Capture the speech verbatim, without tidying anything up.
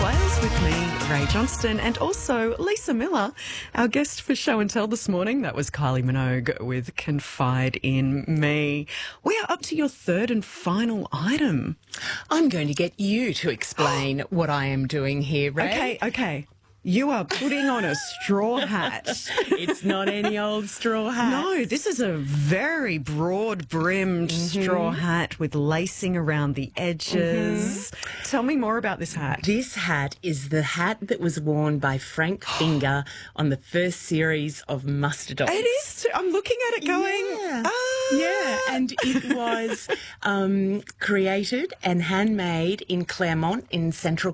Wales with me, Ray Johnston, and also Lisa Miller, our guest for Show and Tell this morning. That was Kylie Minogue with Confide in Me. We are up to your third and final item. I'm going to get you to explain what I am doing here, Ray. Okay, okay. You are putting on a straw hat. It's not any old straw hat. No, this is a very broad-brimmed mm-hmm. straw hat with lacing around the edges. Mm-hmm. Tell me more about this hat. This hat is the hat that was worn by Frank Finger on the first series of Muster Dogs. It is too. I'm looking at it going, yeah. ah. Yeah, and it was um, created and handmade in Claremont in Central